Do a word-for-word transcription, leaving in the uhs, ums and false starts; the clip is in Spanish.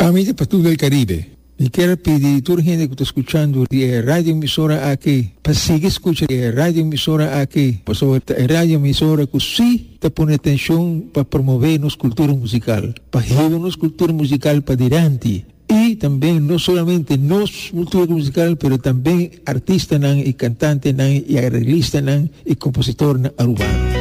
Amici para todo el Caribe, y quiero pedir a toda la gente que está escuchando de radio emisora aquí, para seguir escuchando de radio emisora aquí, por sobre la radio emisora que sí te pone atención para promover nuestra cultura musical, para llevar nuestra cultura musical para adelante. Y también no solamente nuestra cultura musical, pero también artistas y cantantes y arreglistas y compositores urbanos.